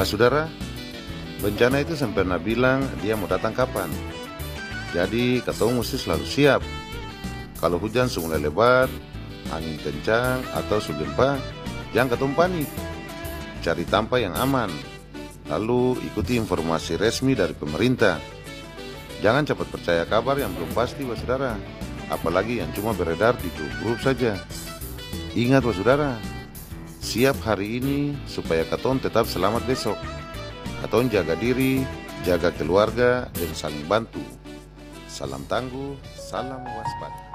Saudara, bencana itu sampai pernah bilang dia mau datang kapan. Jadi katong mesti selalu siap. Kalau hujan mulai lebat, angin kencang atau gempa, jangan katong panik. Cari tempat yang aman. Lalu ikuti informasi resmi dari pemerintah. Jangan cepat percaya kabar yang belum pasti, saudara. Apalagi yang cuma beredar di grup saja. Ingat, saudara, siap hari ini supaya katong tetap selamat besok. Katong jaga diri, jaga keluarga, dan saling bantu. Salam tangguh, salam waspada.